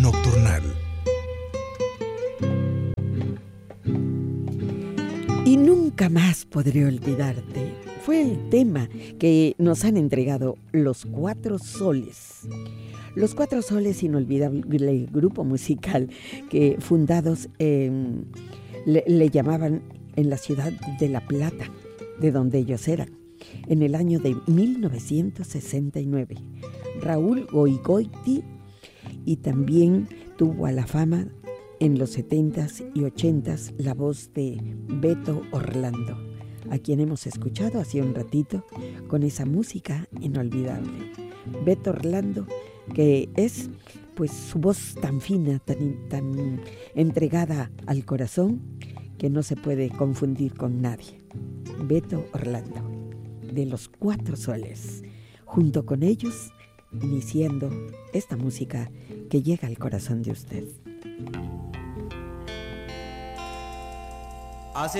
nocturnal. Y nunca más podré olvidarte. Fue el tema que nos han entregado Los Cuatro Soles. Los Cuatro Soles, inolvidable grupo musical que fundados le llamaban en la ciudad de La Plata, de donde ellos eran, en el año de 1969. Raúl Goicoechea, y también tuvo a la fama en los 70s y 80s la voz de Beto Orlando, a quien hemos escuchado hace un ratito con esa música inolvidable. Beto Orlando, que es pues su voz tan fina, tan entregada al corazón, que no se puede confundir con nadie. Beto Orlando, de Los Cuatro Soles, junto con ellos, iniciando esta música que llega al corazón de usted.